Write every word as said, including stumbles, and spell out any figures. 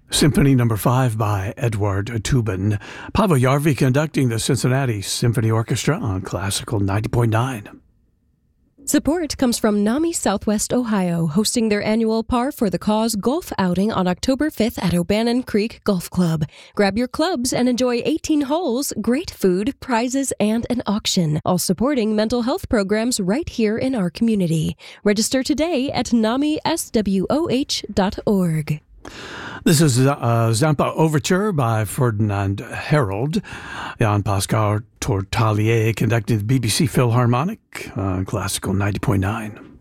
Symphony Number Five by Edward Tubin. Pavel Yarvi conducting the Cincinnati Symphony Orchestra on Classical ninety point nine. Support comes from NAMI Southwest Ohio, hosting their annual Par for the Cause golf outing on October fifth at O'Bannon Creek Golf Club. Grab your clubs and enjoy eighteen holes, great food, prizes, and an auction, all supporting mental health programs right here in our community. Register today at nami s w o h dot org. This is uh, Zampa Overture by Ferdinand Harold. Jan Pascal Tortalier conducting the B B C Philharmonic on Classical ninety point nine.